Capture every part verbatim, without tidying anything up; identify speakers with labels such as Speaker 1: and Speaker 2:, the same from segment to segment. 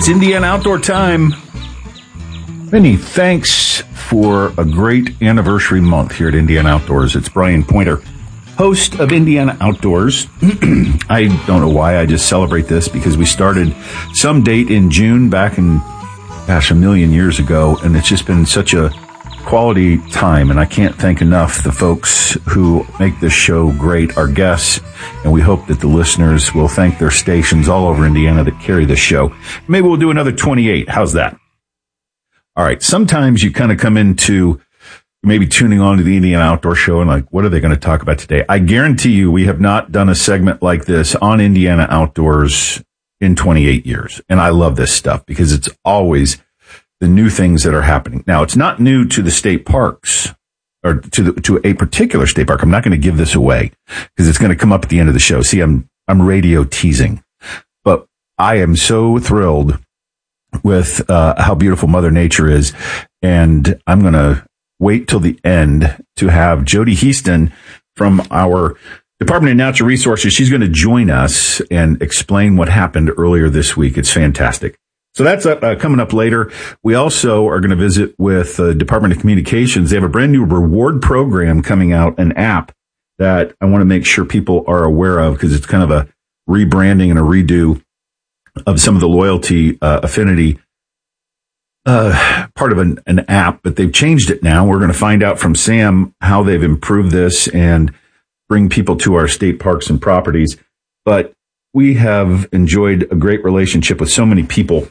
Speaker 1: It's Indiana Outdoor Time. Many thanks for a great anniversary month here at Indiana Outdoors. It's Brian Pointer, host of Indiana Outdoors. I don't know why I just celebrate this, because we started some date in June back in, gosh, a million years ago, and it's just been such a quality time, and I can't thank enough the folks who make this show great, our guests, and we hope that the listeners will thank their stations all over Indiana that carry this show. Maybe we'll do another twenty-eight. How's that? All right. Sometimes you kind of come into maybe tuning on to the Indiana Outdoor Show and like, what are they going to talk about today? I guarantee you we have not done a segment like this on Indiana Outdoors in twenty-eight years. And I love this stuff because it's always the new things that are happening. Now, it's not new to the state parks or to the, to a particular state park. I'm not going to give this away because it's going to come up at the end of the show. See, I'm, I'm radio teasing, but I am so thrilled with, uh, how beautiful Mother Nature is. And I'm going to wait till the end to have Jody Heaston from our Department of Natural Resources. She's going to join us and explain what happened earlier this week. It's fantastic. So that's uh, coming up later. We also are going to visit with the uh, Department of Communications. They have a brand new reward program coming out, an app that I want to make sure people are aware of because it's kind of a rebranding and a redo of some of the loyalty uh, affinity uh, part of an, an app, but they've changed it now. We're going to find out from Sam how they've improved this and bring people to our state parks and properties. But we have enjoyed a great relationship with so many people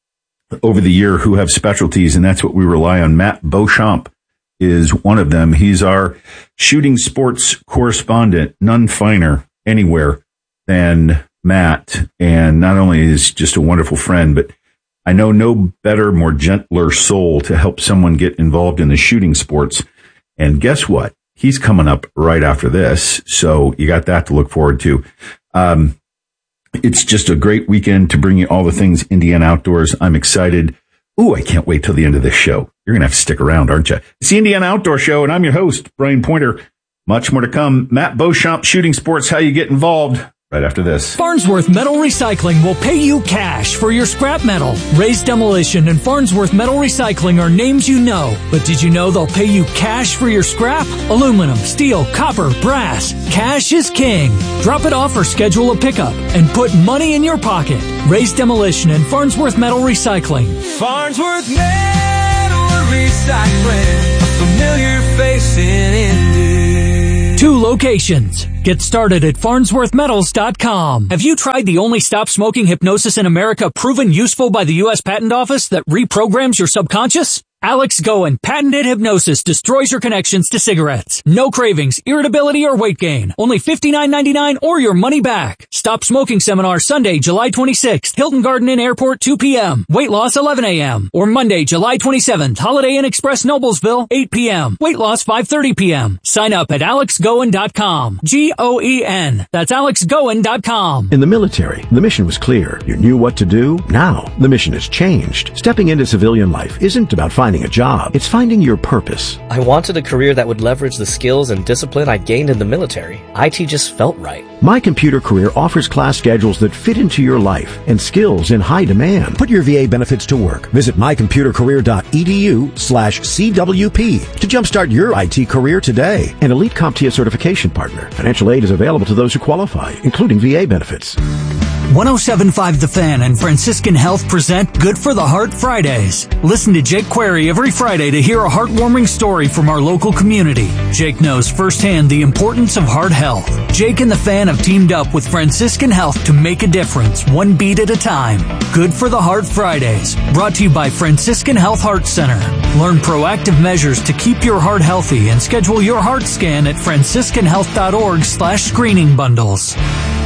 Speaker 1: over the year who have specialties, and that's what we rely on. Matt Beauchamp is one of them. He's our shooting sports correspondent, none finer anywhere than Matt. And not only is just a wonderful friend, but I know no better, more gentler soul to help someone get involved in the shooting sports. And guess what? He's coming up right after this. So you got that to look forward to. Um, It's just a great weekend to bring you all the things Indiana Outdoors. I'm excited. Ooh, I can't wait till the end of this show. You're going to have to stick around, aren't you? It's the Indiana Outdoor Show, and I'm your host, Brian Pointer. Much more to come. Matt Beauchamp, Shooting Sports, how you get involved. Right after this.
Speaker 2: Farnsworth Metal Recycling will pay you cash for your scrap metal. Raised Demolition and Farnsworth Metal Recycling are names you know. But did you know they'll pay you cash for your scrap? Aluminum, steel, copper, brass. Cash is king. Drop it off or schedule a pickup and put money in your pocket. Raised Demolition and Farnsworth Metal Recycling.
Speaker 3: Farnsworth Metal Recycling. A familiar face in Indy.
Speaker 2: Two locations. Get started at farnsworth metals dot com. Have you tried the only stop smoking hypnosis in America proven useful by the U S Patent Office that reprograms your subconscious? Alex Goen patented hypnosis destroys your connections to cigarettes. No cravings, irritability, or weight gain. Only fifty-nine ninety-nine or your money back. Stop Smoking Seminar Sunday, July twenty-sixth. Hilton Garden Inn Airport, two p.m. Weight loss, eleven a.m. Or Monday, July twenty-seventh. Holiday Inn Express, Noblesville, eight p.m. Weight loss, five thirty p.m. Sign up at alex goen dot com. G O E N. That's alex goen dot com.
Speaker 4: In the military, the mission was clear. You knew what to do. Now, the mission has changed. Stepping into civilian life isn't about finding a job. It's finding your purpose.
Speaker 5: I wanted a career that would leverage the skills and discipline I gained in the military. I T just felt right.
Speaker 4: My Computer Career offers class schedules that fit into your life and skills in high demand. Put your V A benefits to work. Visit my computer career dot e d u slash C W P to jumpstart your I T career today. An Elite CompTIA certification partner. Financial aid is available to those who qualify, including V A benefits.
Speaker 2: one oh seven point five The Fan and Franciscan Health present Good for the Heart Fridays. Listen to Jake Query every Friday to hear a heartwarming story from our local community. Jake knows firsthand the importance of heart health. Jake and The Fan have teamed up with Franciscan Health to make a difference, one beat at a time. Good for the Heart Fridays, brought to you by Franciscan Health Heart Center. Learn proactive measures to keep your heart healthy and schedule your heart scan at franciscan health dot org slash screening bundles.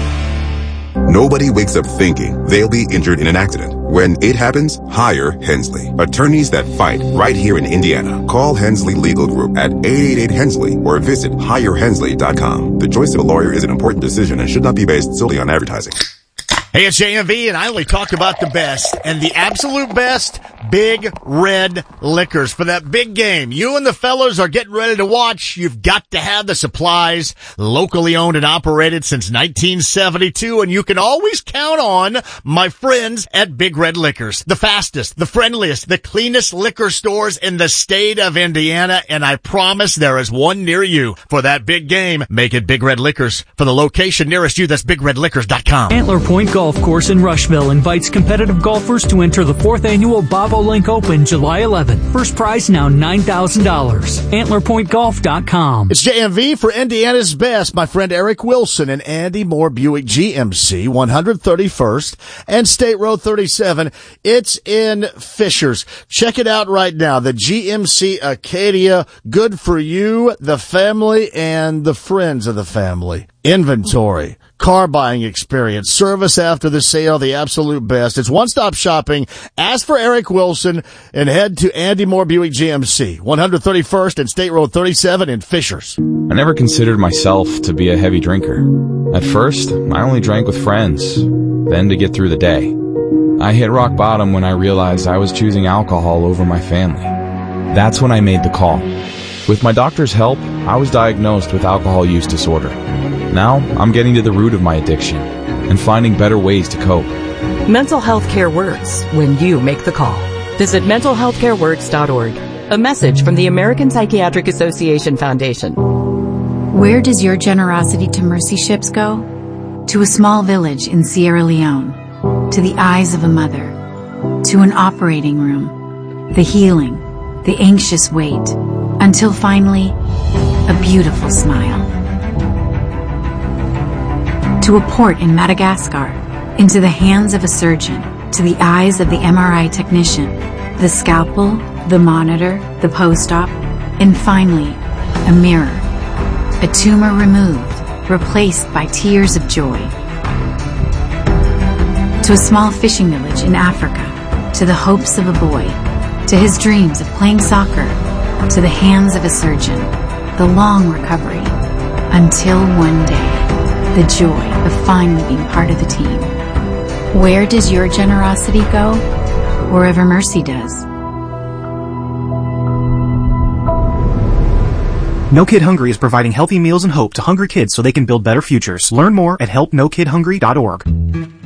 Speaker 6: Nobody wakes up thinking they'll be injured in an accident. When it happens, hire Hensley. Attorneys that fight right here in Indiana. Call Hensley Legal Group at eight eight eight Hensley or visit hire hensley dot com. The choice of a lawyer is an important decision and should not be based solely on advertising.
Speaker 7: Hey, it's J M V, and I only talked about the best. And the absolute best, Big Red Liquors for that big game. You and the fellas are getting ready to watch. You've got to have the supplies. Locally owned and operated since nineteen seventy-two, and you can always count on my friends at Big Red Liquors. The fastest, the friendliest, the cleanest liquor stores in the state of Indiana, and I promise there is one near you. For that big game, make it Big Red Liquors. For the location nearest you, that's big red liquors dot com.
Speaker 2: Antler Point Golf Course in Rushville invites competitive golfers to enter the fourth annual Bobolink Open July eleventh. First prize now nine thousand dollars. antler point golf dot com.
Speaker 7: It's J M V for Indiana's Best. My friend Eric Wilson and Andy Moore Buick G M C, one thirty-first and State Road thirty-seven. It's in Fishers. Check it out right now. The G M C Acadia, good for you, the family, and the friends of the family. Inventory, car buying experience, service after the sale, the absolute best. It's one-stop shopping. Ask for Eric Wilson and head to Andy Moore Buick G M C, one thirty-first and State Road thirty-seven in Fishers.
Speaker 8: I never considered myself to be a heavy drinker. At first, I only drank with friends, then to get through the day. I hit rock bottom when I realized I was choosing alcohol over my family. That's when I made the call. With my doctor's help, I was diagnosed with alcohol use disorder. Now, I'm getting to the root of my addiction and finding better ways to cope.
Speaker 9: Mental health care works when you make the call. Visit mental health care works dot org. A message from the American Psychiatric Association Foundation.
Speaker 10: Where does your generosity to mercy ships go? To a small village in Sierra Leone. To the eyes of a mother. To an operating room. The healing. The anxious wait. Until finally, a beautiful smile. To a port in Madagascar, into the hands of a surgeon, to the eyes of the M R I technician, the scalpel, the monitor, the post-op, and finally, a mirror, a tumor removed, replaced by tears of joy. To a small fishing village in Africa, to the hopes of a boy, to his dreams of playing soccer, to the hands of a surgeon, the long recovery, until one day, the joy of finally being part of the team. Where does your generosity go? Wherever mercy does.
Speaker 11: No Kid Hungry is providing healthy meals and hope to hungry kids so they can build better futures. Learn more at help no kid hungry dot org.